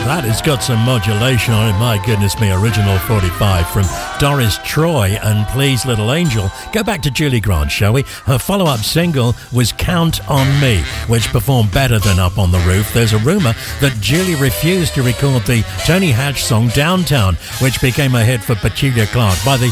That has got some modulation on it. My goodness me, original 45 from Doris Troy and Please Little Angel. Go back to Julie Grant, shall we? Her follow-up single was Count on Me, which performed better than Up on the Roof. There's a rumour that Julie refused to record the Tony Hatch song Downtown, which became a hit for Petula Clark. By the